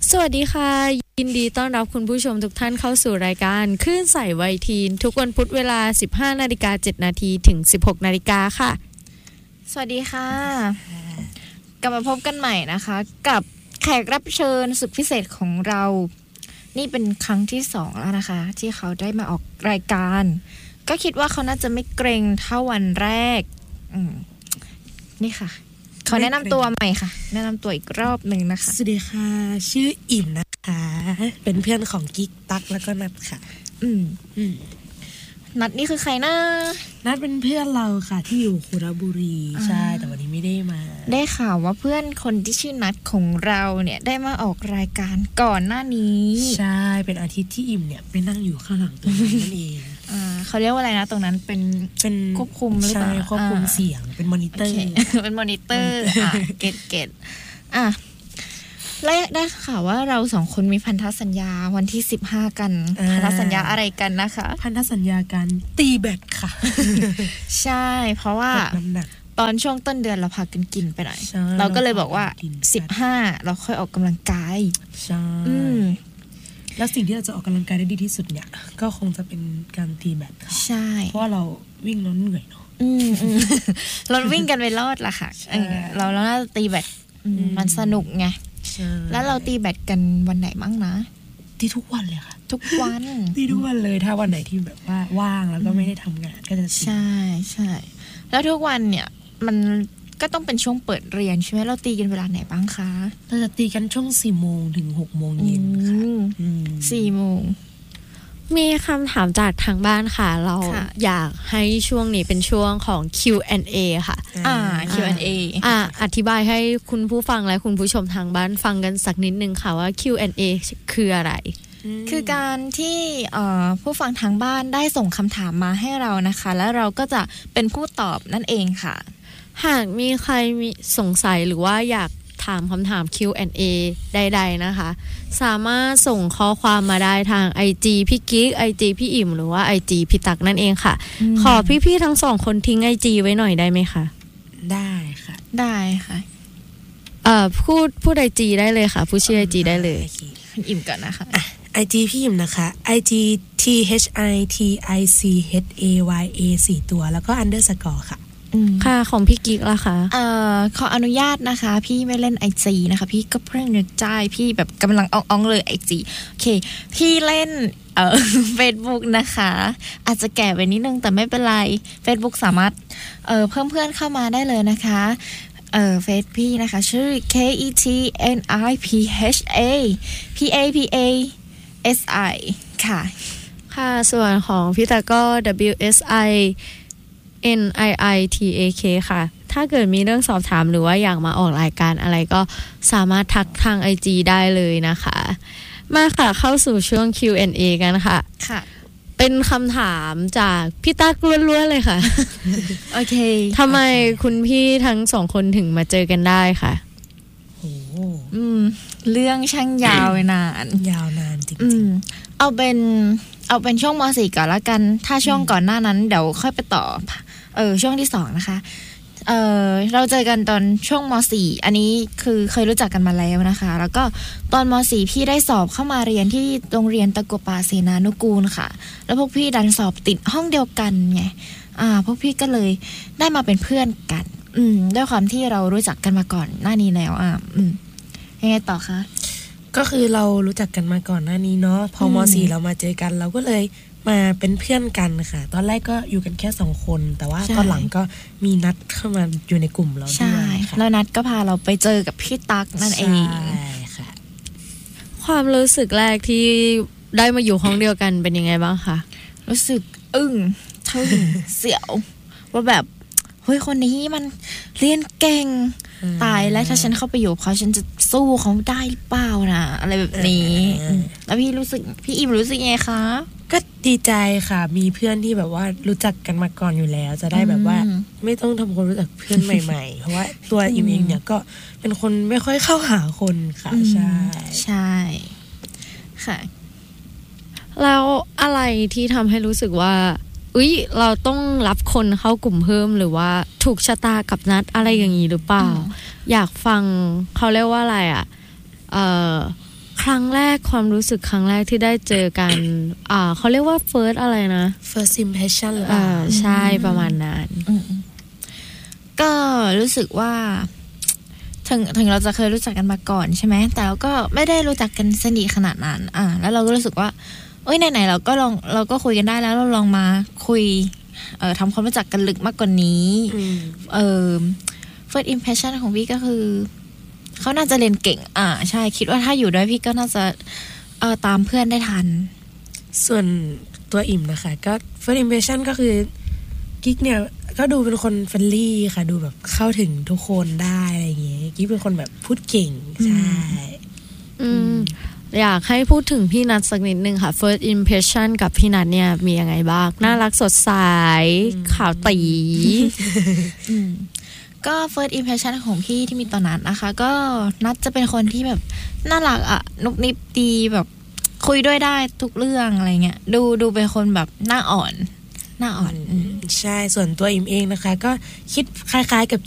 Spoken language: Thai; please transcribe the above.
สวัสดีค่ะยินดีต้อนรับคุณผู้ชมทุกท่านเข้าสู่รายการคลื่นใสวัยทีนทุกวันพุธเวลา 15:07 นาทีถึง 16 นาฬิกาค่ะสวัสดีค่ะกลับมาพบกันใหม่นะคะกับแขกรับเชิญสุดพิเศษของเรานี่เป็นครั้งที่2แล้วนะคะที่เขาได้มาออกรายการก็คิดว่าเขาน่าจะไม่เกรงเท่าวันแรกนี่ค่ะขอแนะนำตัวใหม่ค่ะแนะนำตัวอีกรอบหนึ่งนะคะสวัสดีค่ะชื่ออิ่มนะคะเป็นเพื่อนของกิ๊กตั๊กแล้วก็นัดค่ะนัดนี่คือใครนะนัดเป็นเพื่อนเราค่ะที่อยู่คุระบุรีใช่แต่วันนี้ไม่ได้มาได้ข่าวว่าเพื่อนคนที่ชื่อนัดของเราเนี่ยได้มาออกรายการก่อนหน้านี้ใช่เป็นอาทิตย์ที่อิ่มเนี่ยไปนั่งอยู่ข้างหลังตรงนั้นนั่นเองเขาเรียกว่าอะไรนะตรงนั้นเป็นควบคุมหรือเปล่าใช่ควบคุมเสียงเป็นมอนิเตอร์เป็นมอนิเตอร์เก็ตแล้วได้ข่าวว่าเรา2คนมีพันธสัญญาวันที่15กันพันธสัญญาอะไรกันนะคะพันธสัญญาการตีแบดค่ะใช่เพราะว่าตอนช่วงต้นเดือนเราพากันกินไปหน่อยเราก็เลยบอกว่า15เราค่อยออกกำลังกายใช่แล้วสิ่งที่เราจะออกกำลังกายได้ดีที่สุดเนี่ยก็คงจะเป็นการตีแบดค่ะใช่เพราะว่าเราวิ่งแล้วเหนื่อยเนาะเราวิ่งกันไปรอดละค่ะเราน่าจะตีแบดมันสนุกไงแล้วเราตีแบดกันวันไหนบ้างนะตีทุกวันเลยค่ะทุกวันตีทุกวันเลยถ้าวันไหนที่แบบว่าว่างแล้วก็ไม่ได้ทำงานก็จะใช่ใช่แล้วทุกวันเนี่ยมันก็ต้องเป็นช่วงเปิดเรียนใช่ไหมเราตีกันเวลาไหนบ้างคะเราจะตีกันช่วง 4:00 นถึง 6:00 นค่ะ 4:00 นมีคำถามจากทางบ้านค่ะเราอยากให้ช่วงนี้เป็นช่วงของ Q&A ค่ะ Q&A อธิบายให้คุณผู้ฟังและคุณผู้ชมทางบ้านฟังกันสักนิดนึงค่ะว่า Q&A คืออะไรคือการที่ผู้ฟังทางบ้านได้ส่งคำถามมาให้เรานะคะแล้วเราก็จะเป็นผู้ตอบนั่นเองค่ะหากมีใครมีสงสัยหรือว่าอยากถามคำถาม Q&A ใดๆนะคะสามารถส่งข้อความมาได้ทาง IG พี่กิ๊ก IG พี่อิ่มหรือว่า IG พี่ตักนั่นเองค่ะขอพี่ๆทั้งสองคนทิ้ง IG ไว้หน่อยได้ไหมคะได้ค่ะได้ค่ะพูด IG ได้เลยค่ะผู้ชื่อ IG ได้เลยอิ่มก่อนนะคะ IG พี่อิ่มนะคะ IG THITICHAYA 4 ตัวแล้วก็ underscore ค่ะค่ะของพี่กิ๊กล่ะคะขออนุญาตนะคะพี่ไม่เล่น IG นะคะพี่ก็เพิ่งนึกใจพี่แบบกำลังอ่องๆเลย IG โอเคพี่เล่นFacebook นะคะอาจจะแก่ไปนิดนึงแต่ไม่เป็นไร Facebook สามารถเพิ่มเพื่อนเข้ามาได้เลยนะคะเฟซพี่นะคะชื่อ KETNIPHAค่ะค่ะส่วนของพี่ตาก็ WSINIITAK ค่ะถ้าเกิดมีเรื่องสอบถามหรือว่าอยากมาออกรายการอะไรก็สามารถทักทาง IG ได้เลยนะคะมาค่ะเข้าสู่ช่วง Q&A กันค่ะค่ะเป็นคำถามจากพี่ตั๊กล้วนๆเลยค่ะโอเคทำไมคุณพี่ทั้งสองคนถึงมาเจอกันได้ค่ะเรื่องช่างยาวนานจริงๆเอาเป็นช่วงม.4 ก่อนละกันถ้าช่วงก่อนหน้านั้นเดี๋ยวค่อยไปต่อช่วงที่2นะคะเราเจอกันตอนช่วงม.4 อันนี้คือเคยรู้จักกันมาแล้วนะคะแล้วก็ตอนม.4 พี่ได้สอบเข้ามาเรียนที่โรงเรียนตะกัวป่าเสนานุกูลค่ะแล้วพวกพี่ดันสอบติดห้องเดียวกันไงพวกพี่ก็เลยได้มาเป็นเพื่อนกันด้วยความที่เรารู้จักกันมาก่อนหน้านี้แล้วยังไงต่อคะก็คือเรารู้จักกันมาก่อนหน้านี้เนาะพอม.4 เรามาเจอกันเราก็เลยมาเป็นเพื่อนกันค่ะตอนแรกก็อยู่กันแค่2คนแต่ว่าตอนหลังก็มีนัดเข้ามาอยู่ในกลุ่มเราด้วยค่ะแล้วนัดก็พาเราไปเจอกับพี่ตั๊กนั่นเองใช่ค่ะความรู้สึกแรกที่ได้มาอยู่ห้องเดียวกันเป็นยังไงบ้างคะรู้สึกอึ้งทึ่งเสียวว่าแบบเฮ้ยคนนี้มันเรียนเก่งตายแล้วถ้าฉันเข้าไปอยู่เขาฉันจะสู้เขาได้หรือเปล่านะอะไรแบบนี้แล้วพี่อิ่มรู้สึกยังไงคะก็ดีใจค่ะมีเพื่อนที่แบบว่ารู้จักกันมาก่อนอยู่แล้วจะได้แบบว่าไม่ต้องทำความรู้จักเพื่อนใหม่ๆเพราะว่าตัวอิ่มเองเนี่ยก็เป็นคนไม่ค่อยเข้าหาคนค่ะใช่ค่ะแล้วอะไรที่ทำให้รู้สึกว่าเราต้องรับคนเข้ากลุ่มเพิ่มหรือว่าถูกชะตากับนัดอะไรอย่างนี้หรือเปล่าอยากฟังเขาเรียกว่าอะไรใครรั้งแรกความรู้สึกครั้งแรกที่ได้เจอกันเขาเรียกว่า first อะไรนะ first impression หรือเปล่าใช่ประมาณนั้นก็รู้สึกว่าถึงเราจะเคยรู้จักกันมาก่อนใช่ไหมแต่เราก็ไม่ได้รู้จักกันสนิทขนาดนั้นแล้วเราก็รู้สึกว่าไหนๆเราก็คุยกันได้แล้วเราลองมาคุยทำความรู้จักกันลึกมากกว่านี้first impression ของพี่ก็คือเขาน่าจะเรียนเก่งใช่คิดว่าถ้าอยู่ด้วยพี่ก็น่าจะตามเพื่อนได้ทันส่วนตัวอิ่มนะคะก็ first impression ก็คือกิ๊กเนี่ยก็ดูเป็นคนเฟรนลี่ค่ะดูแบบเข้าถึงทุกคนได้อะไรอย่างเงี้ยกิ๊กเป็นคนแบบพูดเก่งใช่อยากให้พูดถึงพี่นัทสักนิดนึงค่ะ first impression กับพี่นัทเนี่ยมียังไงบ้างน่ารักสดใสขาวตีก็ first impression ของพี่ที่มีตอนนั้นนะคะก็นัทจะเป็นคนที่แบบน่ารักนุกนิบดีแบบคุยด้วยได้ทุกเรื่องอะไรเงี้ยดูเป็นคนแบบหน้าอ่อนใช่ส่วนตัวอิ่มเองนะคะก็คิดคล้ายๆกับ